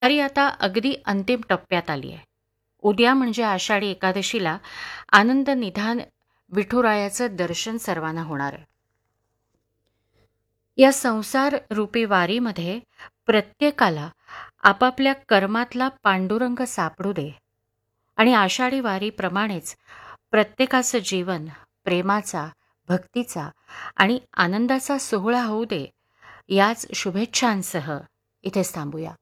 वारी आता अगदी अंतिम टप्प्यात आली आहे. उद्या म्हणजे आषाढी एकादशीला आनंद निधान विठुरायाचं दर्शन सर्वांना होणार आहे. या संसार रूपी वारीमध्ये प्रत्येकाला आपापल्या कर्मातला पांडुरंग सापडू दे आणि आषाढी वारीप्रमाणेच प्रत्येकाचं जीवन प्रेमाचा, भक्तीचा आणि आनंदाचा सोहळा होऊ दे, याच शुभेच्छांसह इथेच थांबूया.